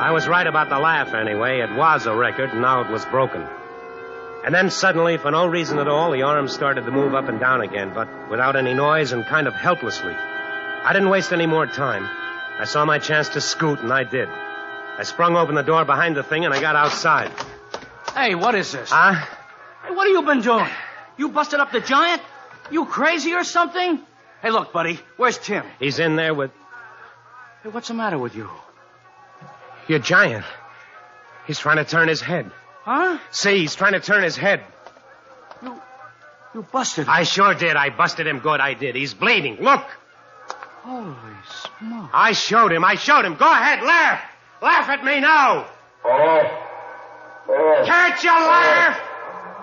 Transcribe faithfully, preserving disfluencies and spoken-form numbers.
I was right about the laugh anyway. It was a record, and now it was broken. And then suddenly, for no reason at all, the arm started to move up and down again, but without any noise and kind of helplessly. I didn't waste any more time. I saw my chance to scoot, and I did. I sprung open the door behind the thing, and I got outside. Hey, what is this? Huh? Hey, what have you been doing? You busted up the giant? You crazy or something? Hey, look, buddy, where's Tim? He's in there with... Hey, what's the matter with you? Your giant. He's trying to turn his head. Huh? See, he's trying to turn his head. You... you busted him. I sure did. I busted him good, I did. He's bleeding. Look. Holy smoke. I showed him. I showed him. Go ahead, laugh. Laugh at me now. Oh. Oh. Can't you laugh?